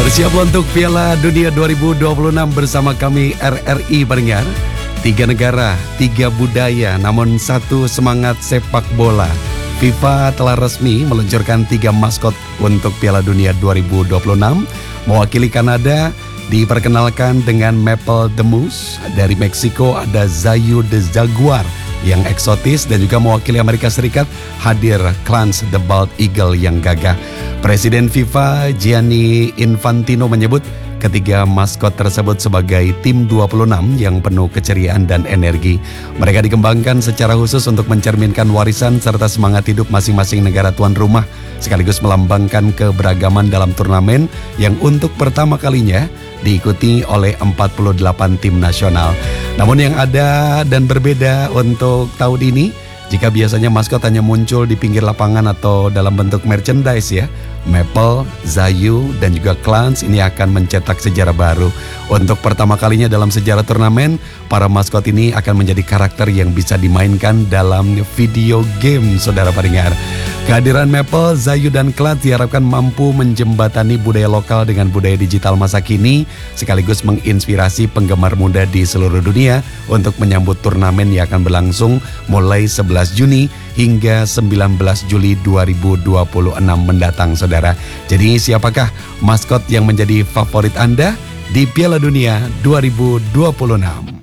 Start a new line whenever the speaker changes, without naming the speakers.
Bersiap untuk Piala Dunia 2026 bersama kami RRI pendengar. 3 negara, 3 budaya, namun satu semangat sepak bola. FIFA telah resmi meluncurkan 3 maskot untuk Piala Dunia 2026. Mewakili Kanada diperkenalkan dengan Maple the Moose. Dari Meksiko ada Zayu the Jaguar yang eksotis, dan juga mewakili Amerika Serikat hadir Clarence the Bald Eagle yang gagah. Presiden FIFA Gianni Infantino menyebut ketiga maskot tersebut sebagai tim 26 yang penuh keceriaan dan energi. Mereka dikembangkan secara khusus untuk mencerminkan warisan serta semangat hidup masing-masing negara tuan rumah, sekaligus melambangkan keberagaman dalam turnamen yang untuk pertama kalinya diikuti oleh 48 tim nasional. Namun yang ada dan berbeda untuk tahun ini, jika biasanya maskot hanya muncul di pinggir lapangan atau dalam bentuk merchandise ya, Maple, Zayu, dan juga Clarence ini akan mencetak sejarah baru. Untuk pertama kalinya dalam sejarah turnamen, para maskot ini akan menjadi karakter yang bisa dimainkan dalam video game, saudara pendengar. Kehadiran Maple, Zayu, dan Clarence diharapkan mampu menjembatani budaya lokal dengan budaya digital masa kini, sekaligus menginspirasi penggemar muda di seluruh dunia untuk menyambut turnamen yang akan berlangsung mulai 11 Juni hingga 19 Juli 2026 mendatang, saudara. Jadi siapakah maskot yang menjadi favorit Anda di Piala Dunia 2026?